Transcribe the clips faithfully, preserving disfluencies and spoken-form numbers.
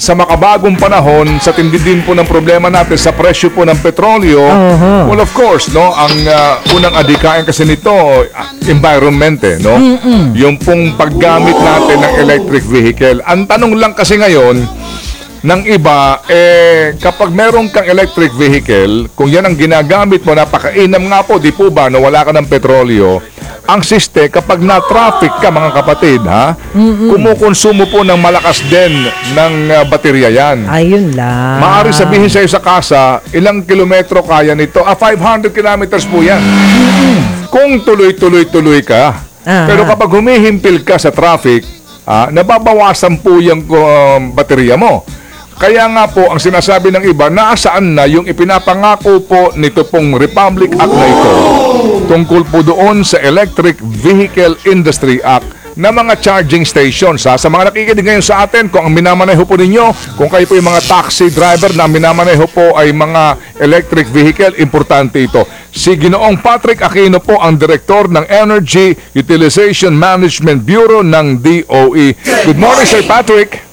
sa makabagong panahon, sa tindi din po ng problema natin sa presyo po ng petrolyo, Uh-huh. well, of course, no, ang uh, unang adikain kasi nito, uh, environment, eh, no? Yung pong paggamit natin ng electric vehicle. Ang tanong lang kasi ngayon, ng iba, eh, kapag meron kang electric vehicle, kung yan ang ginagamit mo, napakainam nga po, di po ba, no, wala ka ng petrolyo, ang siste, kapag na-traffic ka, mga kapatid, ha, kumukonsumo po ng malakas din ng uh, baterya yan. Ayun lang. Maaari sabihin sa'yo sa kasa, ilang kilometro kaya nito? Ah, five hundred kilometers po yan. Kung tuloy-tuloy-tuloy ka. Aha. Pero kapag humihimpil ka sa traffic, ah, nababawasan po yung um, baterya mo. Kaya nga po, ang sinasabi ng iba, nasaan na yung ipinapangako po nito pong Republic Act na ito tungkol po doon sa Electric Vehicle Industry Act na mga charging stations. Ha? Sa mga nakikinig ngayon sa atin, kung ang minamaneho po ninyo, kung kayo po yung mga taxi driver na minamaneho po ay mga electric vehicle, importante ito. Si Ginoong Patrick Aquino po ang Direktor ng Energy Utilization Management Bureau ng D O E. Good morning, Sir Patrick.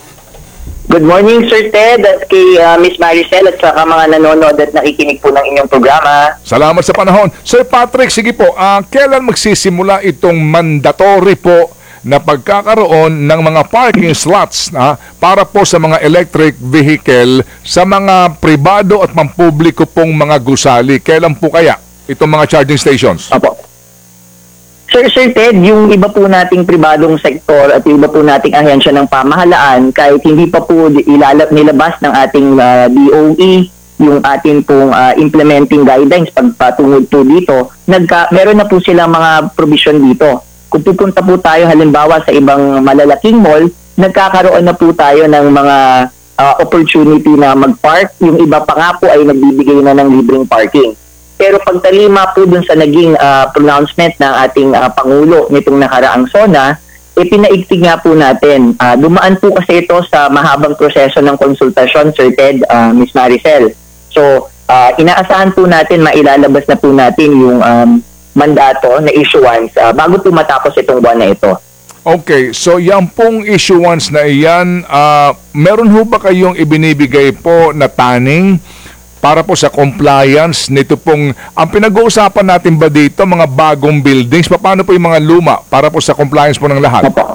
Good morning, Sir Ted, at kay uh, Miss Maricel at saka mga nanonood at nakikinig po ng inyong programa. Salamat sa panahon. Sir Patrick, sige po, uh, kailan magsisimula itong mandatory po na pagkakaroon ng mga parking slots na para po sa mga electric vehicle sa mga pribado at pampubliko pong mga gusali? Kailan po kaya itong mga charging stations? Opo. Sir, Sir Ted, yung iba po nating pribadong sektor at yung iba po nating ahensya ng pamahalaan, kahit hindi pa po ilalap nilabas ng ating uh, D O E, yung ating pong uh, implementing guidelines pagpatungod po dito, nagka, meron na po silang mga provision dito. Kung pupunta po tayo halimbawa sa ibang malalaking mall, nagkakaroon na po tayo ng mga uh, opportunity na mag-park. Yung iba pa nga po ay nagbibigay na ng libreng parking. Pero pagtalima po dun sa naging uh, pronouncement ng ating uh, Pangulo nitong nakaraang SONA, eh pinaigtig nga po natin. Uh, dumaan po kasi ito sa mahabang proseso ng konsultasyon, Sir Ted, uh, Miss Maricel. So, uh, inaasahan po natin, mailalabas na po natin yung um, mandato na issuance uh, bago po matapos itong buwan na ito. Okay, so yan pong issuance na iyan, uh, meron ho ba kayong ibinibigay po na taning para po sa compliance nito pong, ang pinag-uusapan natin ba dito, mga bagong buildings, paano po yung mga luma para po sa compliance po ng lahat? Opo.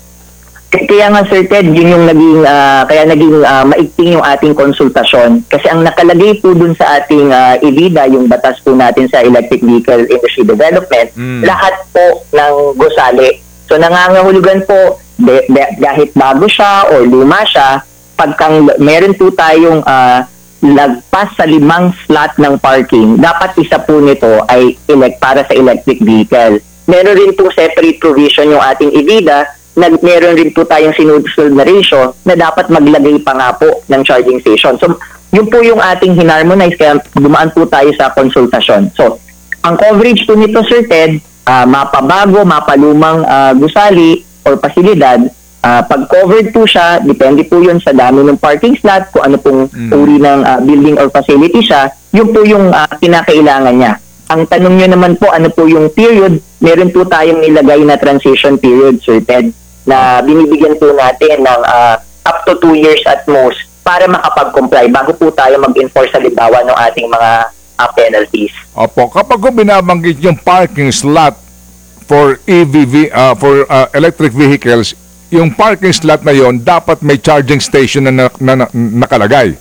Kaya nga, Sir Ted, yun yung naging, uh, kaya naging uh, maigting yung ating konsultasyon. Kasi ang nakalagay po dun sa ating uh, I V I D A, yung batas po natin sa Electric Vehicle Industry Development, mm. lahat po ng gusali. So nangangahulugan po, de, de, kahit bago siya o luma siya, pagkang meron po tayong uh, lagpas sa limang slot ng parking, dapat isa po nito ay elect para sa electric vehicle. Meron rin po separate provision yung ating I V I D A na meron rin po tayong sinusunod na ratio na dapat maglagay pa nga po ng charging station. So, yun po yung ating hinarmonize kaya dumaan po tayo sa konsultasyon. So, ang coverage po nito, Sir Ted, uh, mapabago, mapalumang uh, gusali or pasilidad, Uh, pag covered po siya, depende po yun sa dami ng parking slot, kung ano pong mm. uri ng uh, building or facility siya, yun po yung uh, kinakailangan niya. Ang tanong nyo naman po, ano po yung period, meron po tayong nilagay na transition period, Sir Ted, na binibigyan po natin ng uh, up to two years at most para makapag-comply bago po tayo mag-enforce sa libawan ng ating mga uh, penalties. Opo, kapag ko binabanggit yung parking slot for E V V, uh, for uh, electric vehicles, yung parking slot na yon dapat may charging station na, na, na, na nakalagay.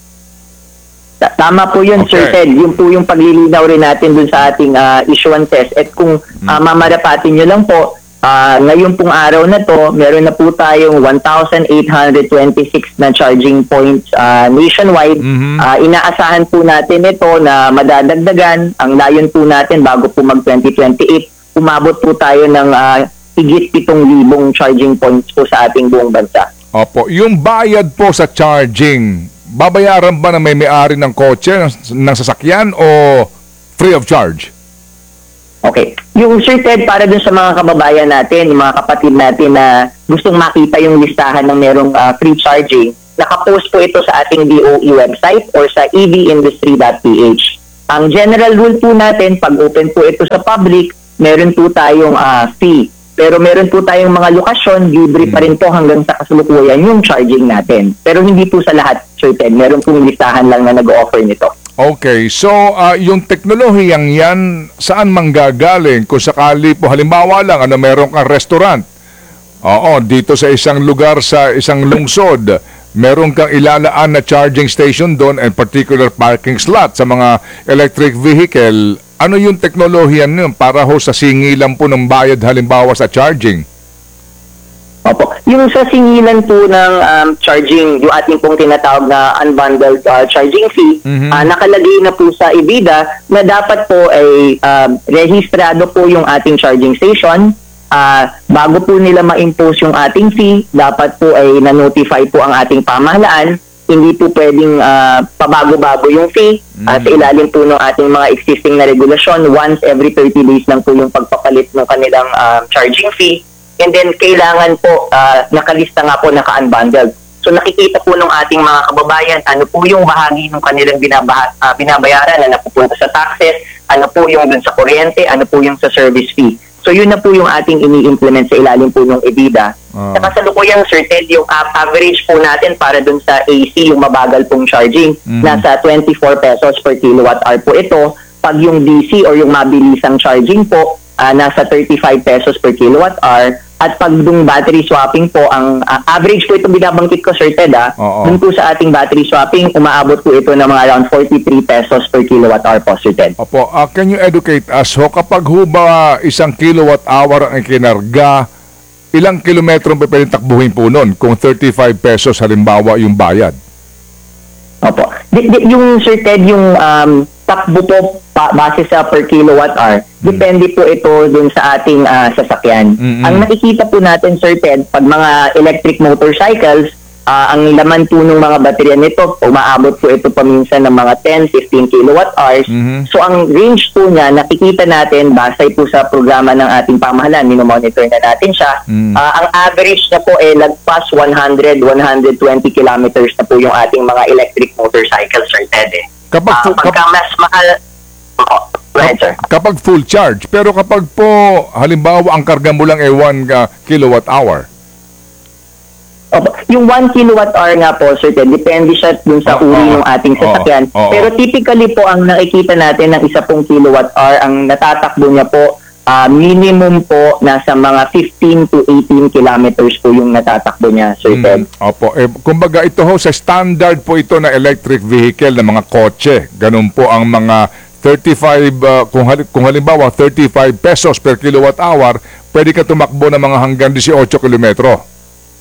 Tama po yun, okay. Sir Ted. Yung po yung paglilinaw rin natin dun sa ating uh, issuances. At kung uh, mamarapatin nyo lang po, uh, ngayon pong araw na to, meron na po tayong one thousand eight hundred twenty-six na charging points uh, nationwide. Mm-hmm. Uh, inaasahan po natin ito na madadagdagan. Ang layon po natin bago po mag twenty twenty-eight, umabot po tayo ng Uh, higit pitong libong charging points po sa ating buong bansa. Opo, yung bayad po sa charging, babayaran ba na may may-ari ng kotse, ng, ng sasakyan o free of charge? Okay. Yung Sir Ted, para dun sa mga kababayan natin, yung mga kapatid natin na gustong makita yung listahan ng merong uh, free charging, nakapost po ito sa ating D O E website or sa e v industry dot p h. Ang general rule po natin, pag open po ito sa public, meron po tayong uh, fee. Pero meron po tayong mga lokasyon, libre pa rin po hanggang sa kasalukuyan yung charging natin. Pero hindi po sa lahat, Sir Ted. Meron pong listahan lang na nag-offer nito. Okay, so ah, yung teknolohiyang yan, saan manggagaling? Kung sakali po, halimbawa lang, ano, meron kang restaurant. Oo, dito sa isang lugar, sa isang lungsod, meron kang ilalaan na charging station doon and particular parking slot sa mga electric vehicle. Ano yung teknolohiyan nun para ho sa singilan po ng bayad halimbawa sa charging? Opo. Yung sa singilan po ng um, charging, yung ating pong tinatawag na unbundled uh, charging fee, Mhm. ah, nakalagay na po sa EBITDA na dapat po ay um, rehistrado po yung ating charging station. Ah, bago po nila ma-impose yung ating fee, dapat po ay na-notify po ang ating pamahalaan. Hindi po pwedeng ah, pabago-bago yung fee. Ah, sa ilalim po ng ating mga existing na regulasyon, once every thirty days lang po yung pagpapalit ng kanilang ah, charging fee. And then kailangan po ah, nakalista nga po naka-unbundled. So nakikita po ng ating mga kababayan ano po yung bahagi ng kanilang binabaha, ah, binabayaran na napupunta sa taxes, ano po yung dun sa kuryente, ano po yung sa service fee. So yun na po yung ating ini-implement sa ilalim po ng EBITDA. Ah. Sa kasalukuyang, Sir Ted, yung uh, average po natin para dun sa A C, yung mabagal pong charging, Mhm. nasa twenty-four pesos per kilowatt hour po ito. Pag yung D C or yung mabilisang charging po, ah, nasa thirty-five pesos per kilowatt hour. At pag dung battery swapping po, ang ah, average po ito binabangkit ko, Sir Ted, ah, Oo. dun po sa ating battery swapping, umaabot po ito ng mga around forty-three pesos per kilowatt hour po, Sir Ted. Opo, ah, can you educate us ho, kapag ho ba isang kilowatt hour ang kinarga, ilang kilometro pa pwedeng takbuhin po nun kung thirty-five pesos halimbawa yung bayad? Opo. Di, di, yung Sir Ted, yung um, takbo po pa, base sa per kilowatt hour, depende po ito dun sa ating ah, sasakyan. Mm-mm. Ang nakikita po natin, Sir Ted, pag mga electric motorcycles, ah, ang laman po ng mga baterya nito, umaabot po ito paminsan ng mga ten, fifteen kilowatt hours. Mhm. So ang range po niya, nakikita natin, base po sa programa ng ating pamahalaan, minomonitor na natin siya, Mm. Ah, ang average na po eh lagpas one hundred, one hundred twenty kilometers na po yung ating mga electric motorcycles, Sir Ted. Eh. Kapag, Ah, fu- pagka kap- mas mahal... Oh, go ahead, sir. kapag full charge, pero kapag po halimbawa ang karga mo lang ay one ah, kilowatt hour. Opo. Yung one kilowatt hour nga po, Sir Ted, depende siya dun sa Oo, uri ng ating oo, sasakyan. oo. Pero typically po, ang nakikita natin ng isa pong kilowatt hour, ang natatakbo niya po, ah, minimum po, nasa mga fifteen to eighteen kilometers po yung natatakbo niya, Sir Ted. Mm, opo, eh, kumbaga ito ho sa standard po ito na electric vehicle ng mga kotse. Ganun po ang mga thirty-five, ah, kung, hali- kung halimbawa thirty-five pesos per kilowatt hour, pwede ka tumakbo ng mga hanggang eighteen kilometro.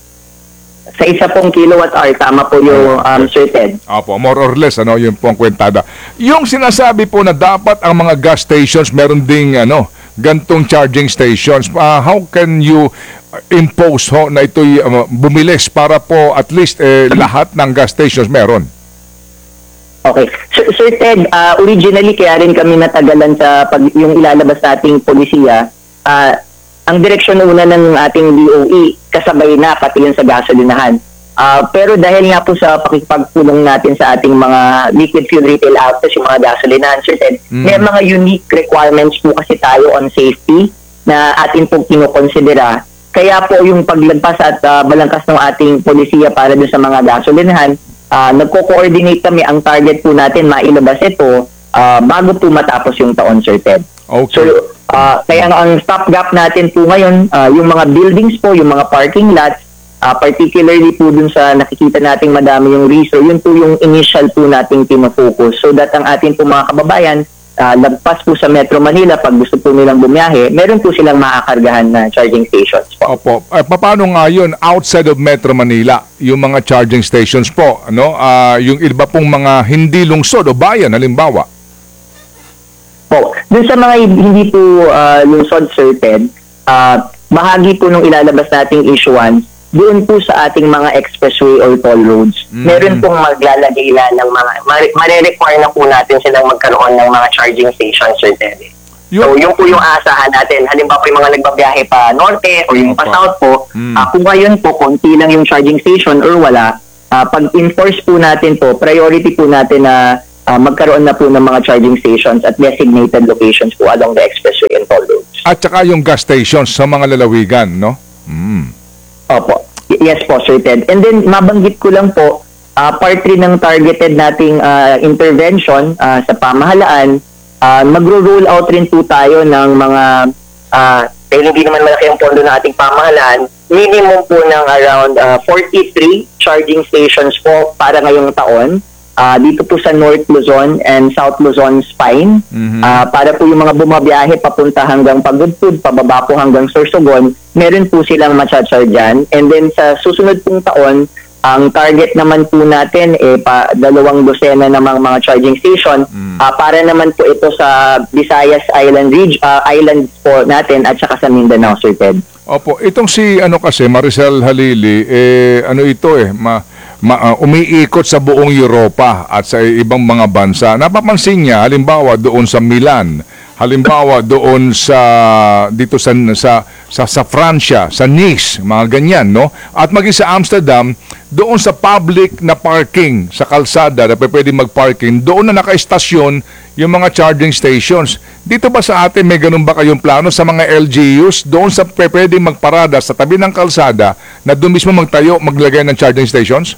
Sa isa pong kilowatt hour, tama po yung um, Sir Ted. Opo, more or less, ano, yun po ang kwentada. Yung sinasabi po na dapat ang mga gas stations meron ding, ano, gantong charging stations. Ah, how can you impose ho na ito'y ah, bumilis para po at least eh, lahat ng gas stations meron? Okay. Sir, Sir Ted, ah, originally kaya rin kami natagalan sa pag, yung ilalabas nating polisiya. Ah, ang direksyon una ng ating D O E, kasabay na pati yun sa gasolinahan. Ah, pero dahil nga po sa pakikipagpulong natin sa ating mga liquid fuel retail outlets, yung mga gasolinahan, Sir Ted, Mm. may mga unique requirements po kasi tayo on safety na atin pong kinukonsidera. Kaya po yung paglagpas at ah, balangkas ng ating polisiya para doon sa mga gasolinahan, ah, nagko-coordinate kami. Ang target po natin mailabas ito ah, bago po matapos yung taon, Sir Ted. So, Okay. ah, kaya ang stopgap natin po ngayon, ah, yung mga buildings po, yung mga parking lots, ah, particularly po dun sa nakikita nating madami yung reso, yun po yung initial po nating pinafocus. So that ang ating po mga kababayan, ah, lagpas po sa Metro Manila, pag gusto po nilang bumiyahe, meron po silang makakargahan na charging stations po. Opo. Eh, paano nga yun outside of Metro Manila, yung mga charging stations po, ano? Ah, yung iba pong mga hindi lungsod o bayan, halimbawa? Po, dun sa mga hindi po ah, lungsod, Sir Ted, ah, bahagi po nung ilalabas nating issuance, doon po sa ating mga expressway or toll roads, Mm. meron pong maglalagay na ng mga, mare- mare-require na po natin silang magkaroon ng mga charging stations, Sir Ted. So, Yung, yung po yung aasahan natin. Halimbawa po yung mga nagbabiyahe pa norte o yung pa Opo. south po, Mm. ah, kung ngayon po, konti lang yung charging station or wala, ah, pag enforce po natin po, priority po natin na ah, magkaroon na po ng mga charging stations at designated locations po along the expressway and toll roads. At saka yung gas stations sa mga lalawigan, no? Mm. Opo. Y- Yes po, Sir Ted. And then, mabanggit ko lang po, ah, part rin ng targeted nating ah, intervention ah, sa pamahalaan, ah, magro-roll out rin po tayo ng mga, uh, dahil hindi naman malaki ang pondo ng ating pamahalaan, minimum po ng around ah, forty-three charging stations po para ngayong taon. Ah, dito po sa North Luzon and South Luzon Spine. Mhm. Ah, para po yung mga bumabiyahe papunta hanggang Pagudpud, pababa po hanggang Sorsogon, meron po silang macha-charge dyan. And then sa susunod pong taon, ang target naman po natin eh pa dalawang dosena namang mga charging station ah, para naman po ito sa Visayas Island Ridge, ah, Islands po natin at saka sa Mindanao, Sir Ted. Opo, itong si ano kasi Maricel Halili, eh ano ito eh, ma, ma- uh, umiikot sa buong Europa at sa ibang mga bansa. Napapansin niya halimbawa doon sa Milan, halimbawa doon sa dito sa sa sa, sa Francia, sa Nice, mga ganyan, no? At maging sa Amsterdam, doon sa public na parking sa kalsada na pwede mag-parking, doon na nakaistasyon yung mga charging stations. Dito ba sa atin may ganun ba kayong plano sa mga L G Us doon sa pwede magparada sa tabi ng kalsada na doon mismo magtayo, maglagay ng charging stations?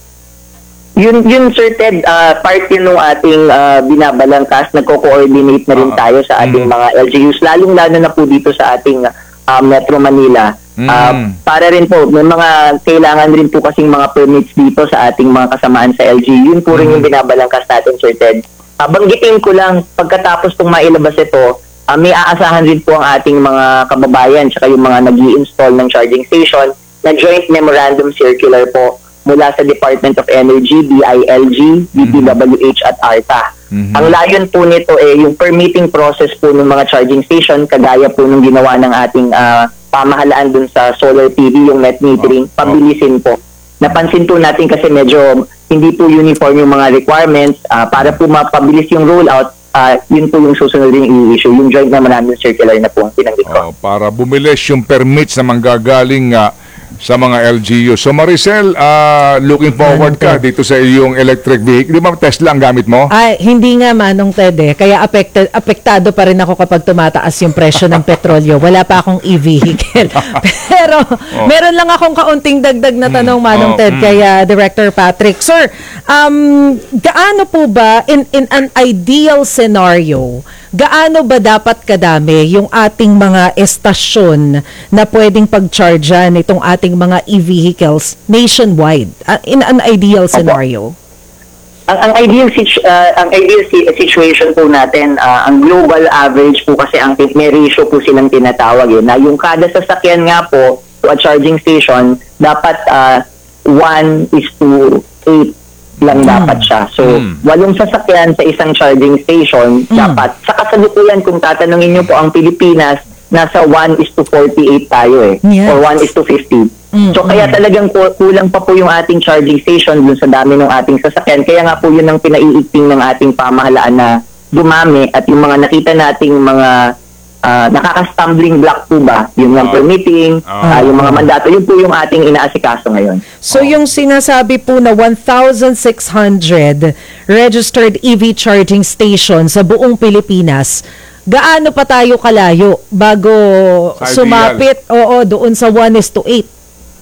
Yun, yun Sir Ted, uh, part yun ng ating uh, binabalangkas, nagko-coordinate na rin Ah, tayo sa ating mm. mga L G Us, lalong-lalo na po dito sa ating uh, Metro Manila. Uh, Mm. para rin po, may mga kailangan rin po kasing mga permits dito sa ating mga kasamaan sa L G U. Yun po rin yung binabalangkas natin, Sir Ted. Uh, banggitin ko lang, pagkatapos pong mailabas ito, uh, may aasahan rin po ang ating mga kababayan tsaka yung mga nag install ng charging station na joint memorandum circular po mula sa Department of Energy, D I L G, D P W H at A R T A. Mhm. Ang layon po nito eh yung permitting process po ng mga charging station kagaya po nung ginawa ng ating ah, pamahalaan dun sa solar P V, yung net metering, Oh. pabilisin po. Napansin po natin kasi medyo hindi po uniform yung mga requirements ah, para po mapabilis yung rollout. ah, yun po yung susunod rin i-issue, yung joint memorandum circular na po ang pinanggit ko. Oh, para bumilis yung permits na manggagaling nga sa mga L G U. So Maricel, ah, looking forward ka dito sa iyong electric vehicle. Di ba Tesla ang gamit mo? Ay, hindi nga Manong Ted eh. Kaya affected, apektado pa rin ako kapag tumataas yung presyo ng petrolyo. Wala pa akong e-vehicle. Pero meron lang akong kaunting dagdag na tanong Manong Oh, Ted mm. kay ah, Director Patrick. Sir, um, gaano po ba in, in an ideal scenario, gaano ba dapat kadami yung ating mga estasyon na pwedeng pag-chargean itong ating mga e-vehicles nationwide uh, in an ideal scenario? Ang, ang ideal situ- uh, ang ideal si- situation po natin, uh, ang global average po kasi ang tin- may ratio po silang tinatawag eh, na yung kada sasakyan nga po to a charging station dapat uh, one is to eight lang dapat siya. So, Mm. walong sasakyan sa isang charging station dapat. Sa kasalukuyan, kung tatanungin niyo po ang Pilipinas, nasa one is to forty-eight tayo eh. Yes. Or one is to fifty. Mm, So, kaya talagang ku- kulang pa po yung ating charging station dun sa dami ng ating sasakyan. Kaya nga po yun ang pinaiigting ng ating pamahalaan na dumami at yung mga nakita nating mga ah, nakaka-stumbling block po ba? Yung Ah. ng permitting, Ah. ah, yung mga mandato, yun po yung ating inaasikaso ngayon. So yung sinasabi po na one thousand six hundred registered E V charging station sa buong Pilipinas, gaano pa tayo kalayo bago Sa ideal. sumapit oo, doon sa one is to eight?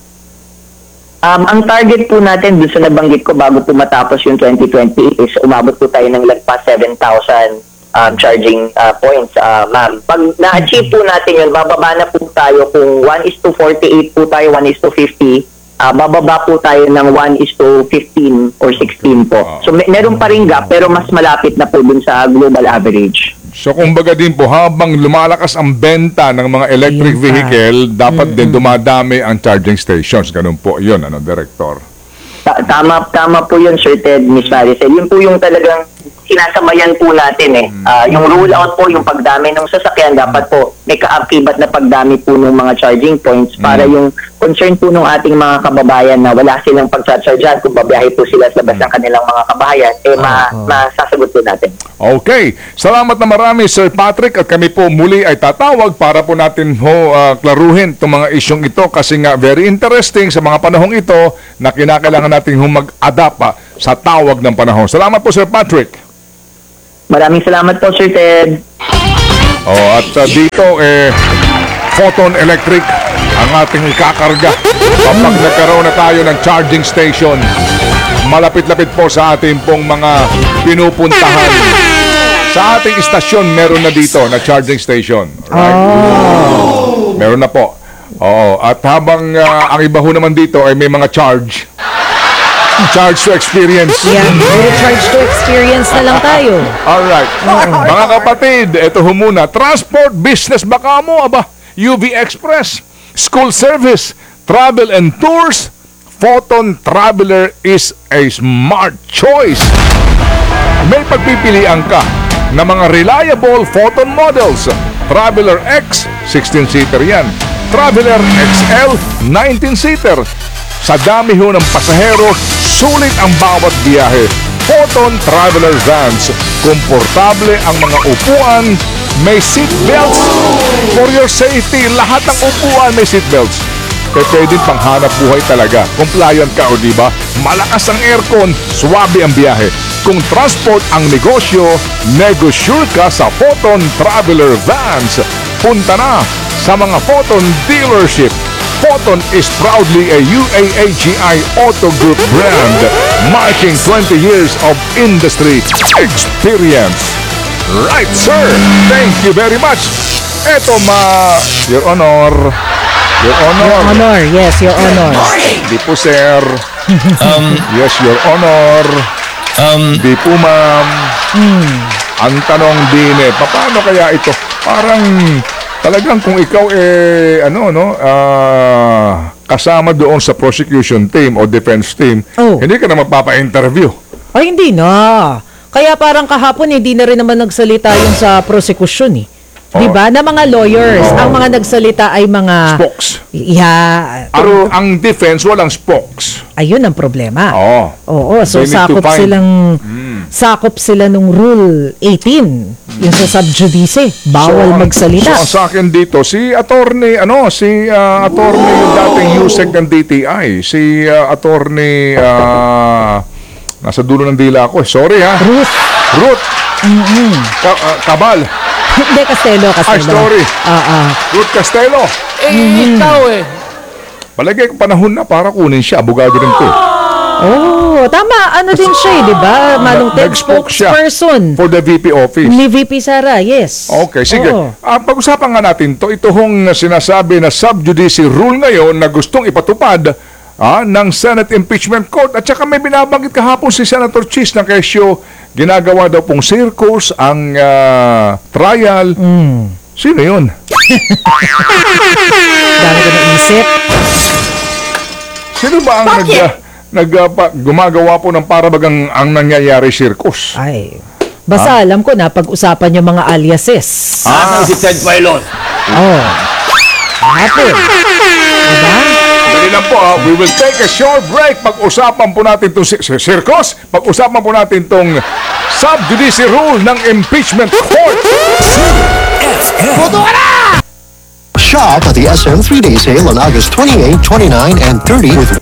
Um, ang target po natin dun sa nabanggit ko bago po matapos yung twenty twenty is umabot po tayo ng lagpas seven thousand um, charging uh, points, uh, ma'am. Pag na-achieve po natin yun, bababa na po tayo kung one is to forty-eight po tayo, one is to fifty, uh, bababa po tayo ng one is to fifteen or sixteen po. So may, meron pa rin gap pero mas malapit na po dun sa global average. So kumbaga din po, habang lumalakas ang benta ng mga electric Yun pa. vehicle, dapat din dumadami ang charging stations. Ganun po yun, ano, Director? Ta- tama tama po yun, Sir Ted, Miss Maricel. Yun po yung talagang sinasamayan po natin eh. Ah, yung rollout po, yung pagdami ng sasakyan, dapat po may kaakibat na pagdami po ng mga charging points para yung concern po ng ating mga kababayan na wala silang pag-chargean kung babiyahe po sila sa labas ng kanilang mga kabahayan, eh ma- masasagot po natin. Okay. Salamat na marami, Sir Patrick. At kami po muli ay tatawag para po natin ho ah, klaruhin itong mga isyong ito kasi nga very interesting sa mga panahong ito na kinakailangan natin hong mag-adapt pa sa tawag ng panahon. Salamat po, Sir Patrick. Maraming salamat po, Sir Ted. Oh, at uh, dito eh Photon Electric ang ating kakarga kapag nagkaroon na tayo ng charging station. Malapit-lapit po sa ating pong mga pinupuntahan. Sa ating istasyon, meron na dito na charging station. Right? Meron na po. Oo, at habang uh, ang iba ho naman dito ay may mga charge. Charge to experience. Yan, puro charge to experience na lang tayo. Alright. Mga kapatid, ito ho muna. Transport, business, baka mo, aba, U V Express, school service, travel and tours, Photon Traveler is a smart choice. May pagpipilian ka ng mga reliable Photon models. Traveler X, sixteen-seater yan. Traveler X L, nineteen-seater. Sa dami ho ng pasahero, sulit ang bawat biyahe. Photon Traveler Vans. Komportable ang mga upuan. May seat belts for your safety. Lahat ng upuan may seat belts. Kaya pwede panghanap buhay talaga. Compliant ka o diba? Malakas ang aircon, swabe ang biyahe. Kung transport ang negosyo, negosyure ka sa Photon Traveler Vans. Punta na sa mga Photon dealership. Photon is proudly a U A A G I Auto Group brand, marking twenty years of industry experience. Right, sir. Thank you very much. Eto ma... Your Honor. Your Honor. Honor, yes, your honor. Di po, sir. Yes, Your Honor. Um, Di po, ma'am. Ang tanong din eh, paano kaya ito? Parang talagang kung ikaw eh, ano, no, ah, kasama doon sa prosecution team o defense team, Oh. hindi ka na magpapa-interview. Ay, hindi na. Kaya parang kahapon, hindi na rin naman nagsalita yung sa prosecution eh. Di ba? Na mga lawyers, ang mga nagsalita ay mga... Spokes. Yeah, Ang, true. ang defense, walang spokes. Ayun ang problema. Oo. Oo, so They need to sakop find- silang sakop sila nung Rule eighteen, yung sa subjudice, bawal So, ang- magsalita. So, ang sa akin dito, si attorney, ano, si ah, attorney yung dating U S E C ng D T I, si ah, attorney, ah, nasa dulo ng dila ako, eh. Sorry ha. Ruth. Ruth. Ka- ah, Cabal. Hindi, Castelo, Castelo. Ay, sorry. Ah, ah. Ruth Castelo. eh, ikaw eh. Palagay ko panahon na para kunin siya. Abogado rin to. Oh, tama. Ano din siya, eh, di ba? Manong Ted, Nag-spoke siya spokesperson for the V P office. ni V P Sara, yes. Okay, sige. Oo. Ah, pag-usapan nga natin to. Ito hong sinasabi na subjudice rule ngayon na gustong ipatupad ah, ng Senate Impeachment Court. At saka may binabanggit kahapon si Senator Chis na kesyo ginagawa daw pong circus ang ah, trial. Sino yun? Dami ko naisip. Sino ba ang nag, ah, nag ah, pa- gumagawa po ng parabagang ang nangyayari circus? Ay. Basta alam ko na pag-usapan yung mga aliases. Ah, si Ted Filon. Oh. Hapon. Diba? Dali lang po, ah. We will take a short break. Pag-usapan po natin itong si- si- circus. Pag-usapan po natin itong subjudice rule ng impeachment court. Shop at the S M three-day sale on August twenty-eighth, twenty-ninth, and thirtieth with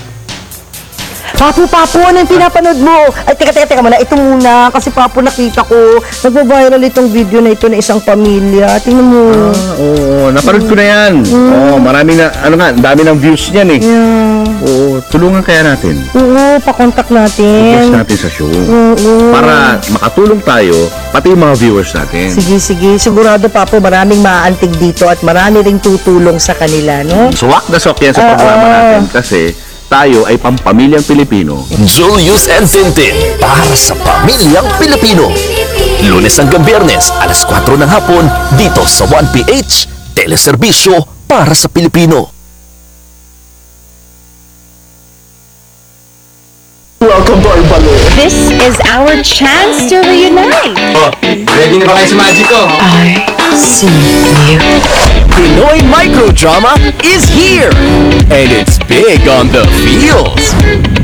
Papo, Papo, ano yung pinapanood mo? Ay, teka, teka, teka muna. Ito muna. Kasi, Papo, nakita ko. Nagbabiral itong video na ito na isang pamilya. Tingnan mo. Oo, napanood ko na yan. Oo, marami na, ano nga, ang dami ng views niyan eh. Oo, tulungan kaya natin. Oo, pakontak Post natin. natin sa show. Oo. Para makatulong tayo, pati yung mga viewers natin. Sige, sige. Sigurado, Papo, maraming maaantig dito at marami ring tutulong sa kanila, no? Swak na swak yan sa programa Oo. natin kasi tayo ay pampamilyang Pilipino. Julius and Tintin para sa pamilyang Pilipino. Lunes hanggang Biyernes, alas kwatro ng hapon, dito sa one P H, teleserbisyo para sa Pilipino. Welcome to our balloon. This is our chance to reunite. Ready na ba kayo sa magic ko? I see you. Pinoy microdrama is here, and it's big on the feels.